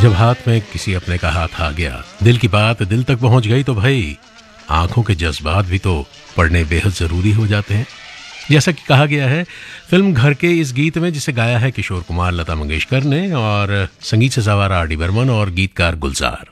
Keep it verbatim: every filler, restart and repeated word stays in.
जब हाथ में किसी अपने का हाथ आ गया, दिल की बात दिल तक पहुंच गई तो भाई आंखों के जज्बात भी तो पढ़ने बेहद जरूरी हो जाते हैं। जैसा कि कहा गया है फिल्म घर के इस गीत में, जिसे गाया है किशोर कुमार, लता मंगेशकर ने, और संगीत से सवारा आर डी बर्मन और गीतकार गुलजार।